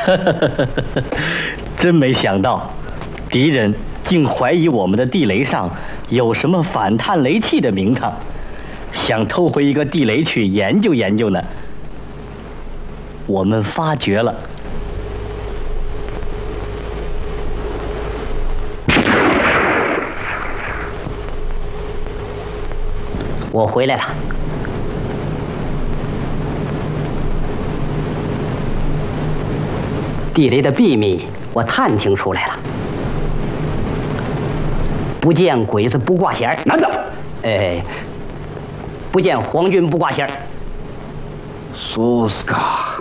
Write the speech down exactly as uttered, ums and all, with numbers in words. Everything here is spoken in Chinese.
真没想到，敌人竟怀疑我们的地雷上有什么反探雷器的名堂，想偷回一个地雷去研究研究呢。我们发觉了。我回来了。地雷的秘密我探听出来了。不见鬼子不挂弦， 难道？ 哎，不见皇军不挂弦。 苏斯卡。